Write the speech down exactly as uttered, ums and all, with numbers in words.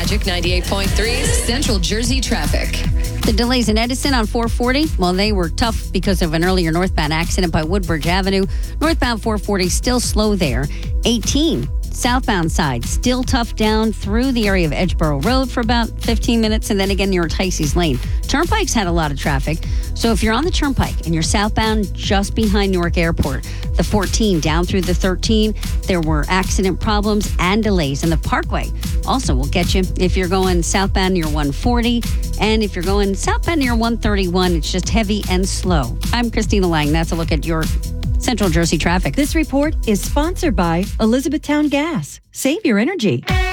Magic ninety-eight point three, Central Jersey traffic. The delays in Edison on four forty, well, they were tough because of an earlier northbound accident by Woodbridge Avenue. Northbound four forty still slow there. eighteen, southbound side, still tough down through the area of Edgeboro Road for about fifteen minutes, and then again near Ticey's Lane. Turnpike's had a lot of traffic, so if you're on the Turnpike and you're southbound just behind Newark Airport, the fourteen down through the thirteen, there were accident problems and delays. And the Parkway also will get you if you're going southbound near one forty, and if you're going southbound near one thirty-one, it's just heavy and slow. I'm Christina Lang. That's a look at your Central Jersey traffic. This report is sponsored by Elizabethtown Gas. Save your energy.